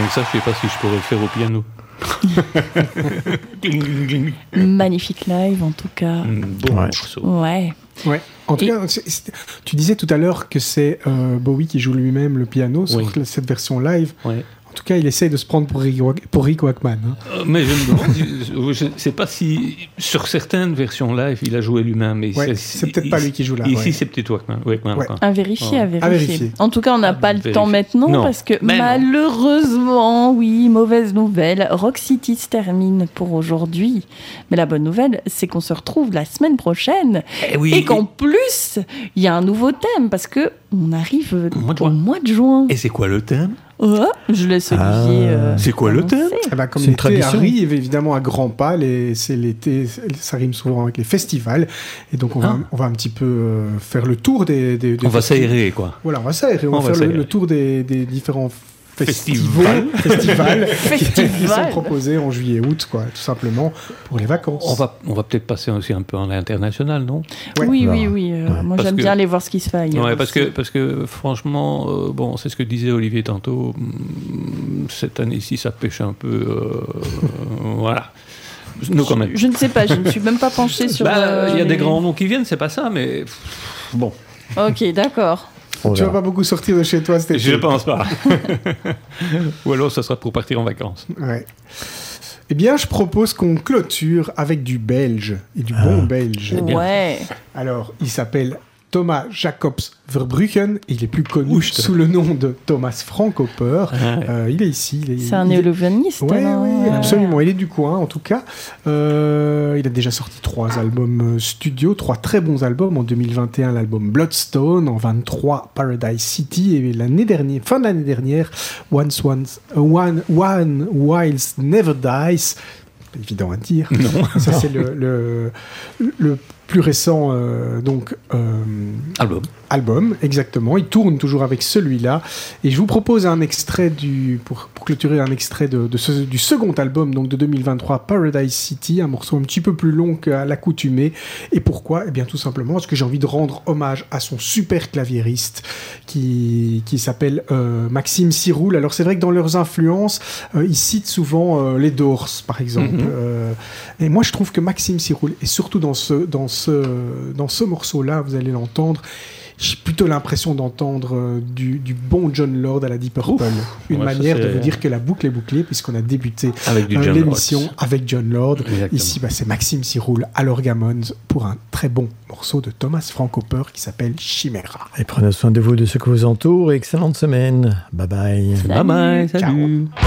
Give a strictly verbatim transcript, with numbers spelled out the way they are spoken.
donc ça, je sais pas si je pourrais le faire au piano. Magnifique live, en tout cas. Bon Ouais. morceau. Ouais. Ouais. En tout Et- cas, c'est- c'est- tu disais tout à l'heure que c'est euh, Bowie qui joue lui-même le piano sur Oui. la- cette version live. Ouais. En tout cas, il essaye de se prendre pour Rick, Wack- pour Rick Wakeman. Hein. Euh, Mais je me demande, je- je ne sais pas si sur certaines versions live, il a joué lui-même. Mais Ouais, c'est peut-être pas lui qui joue là, Ici, ouais. c'est peut-être Wakeman. Wakeman, Ouais. quoi. À vérifier, Ouais. à vérifier. À vérifier. En tout cas, on n'a pas le vérifier. temps maintenant Non. parce que Mais non. malheureusement, oui, mauvaise nouvelle, Rock City se termine pour aujourd'hui. Mais la bonne nouvelle, c'est qu'on se retrouve la semaine prochaine Eh oui, et qu'en plus, il y a un nouveau thème parce que on arrive euh, Au mois de au juin. mois de juin. Et c'est quoi le thème? Oh, je laisse Olivier. Ah. euh, C'est quoi le thème annoncer. Eh ben, comme C'est une l'été tradition. arrive évidemment à grands pas, les- c'est l'été, ça rime souvent avec les festivals, et donc on va, Ah. on va un petit peu euh, faire le tour des. des- des On va festivals. s'aérer, quoi. Voilà, on va s'aérer, on, On va va faire le, s'aérer. le tour des, des différents Festival. festivals, festivals qui sont Festival. proposés en juillet-août, quoi, tout simplement pour les vacances. On va, on va peut-être passer aussi un peu en international, non? Ouais. Oui, Voilà. oui, oui. euh, Ouais. Moi, Parce j'aime que- bien aller voir ce qui se fait ailleurs. Ouais, parce aussi. que, parce que franchement, euh, bon, c'est ce que disait Olivier tantôt. hum, Cette année-ci, ça pêche un peu. euh, voilà. Nous, quand même. Je ne sais pas, je ne suis même pas penchée sur. Bah, euh, il y a les- des grands noms qui viennent, c'est pas ça, mais pff, bon, Ok, d'accord. On Tu vas verra. pas beaucoup sortir de chez toi cet été. je pense pas. Ou alors, ça sera pour partir en vacances. Ouais. Eh bien, je propose qu'on clôture avec du belge, et du bon belge. bien. Ouais. Alors, il s'appelle Thomas Jacobs Verbruggen, et il est plus connu Ouch. sous le nom de Thomas Frankhofer. Ah, ouais. Euh, il est ici. il est- C'est un il est- néolovaniste. Ouais, alors, oui, euh, absolument. Il est du coin, en tout cas. Euh, il a déjà sorti trois albums euh, studio, trois très bons albums. En deux mille vingt et un, l'album Bloodstone. En vingt-trois, Paradise City. Et l'année dernière, fin de l'année dernière, Once, Once, uh, One, One Whilst Never Dies. C'est évident à dire. Non. Ça, c'est le, le, le plus récent euh, donc, euh, Album. album, exactement. Il tourne toujours avec celui-là. Et je vous propose un extrait du, pour, pour clôturer, un extrait de, de ce, du second album, donc de deux mille vingt-trois, Paradise City, un morceau un petit peu plus long qu'à l'accoutumée. Et pourquoi? Eh bien, tout simplement parce que j'ai envie de rendre hommage à son super claviériste qui, qui s'appelle euh, Maxime Siroul. Alors, c'est vrai que dans leurs influences, euh, ils citent souvent euh, les Doors, par exemple. Mhm. Euh, et moi, je trouve que Maxime Siroul, et surtout dans ce, dans ce, dans ce morceau-là, vous allez l'entendre, j'ai plutôt l'impression d'entendre euh, du, du bon John Lord à la Deep Purple. Une Ouais, ça, manière de c'est- vous dire que la boucle est bouclée, puisqu'on a débuté Avec du euh, John l'émission Lord. avec John Lord. Exactement. Ici, bah, c'est Maxime Siroul à l'Orgamons pour un très bon morceau de Thomas Frankhofer qui s'appelle Chimera. Et prenez soin de vous, de ce qui vous entoure, et excellente semaine. Bye bye. Bye bye, Ciao. salut.